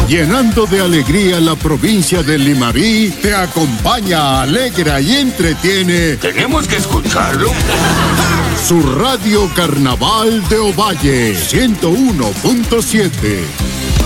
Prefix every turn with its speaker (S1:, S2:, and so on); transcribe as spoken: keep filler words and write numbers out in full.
S1: Llenando de alegría la provincia de Limarí, te acompaña, alegra y entretiene.
S2: Tenemos que escucharlo.
S1: Su radio Carnaval de Ovalle, ciento uno punto siete.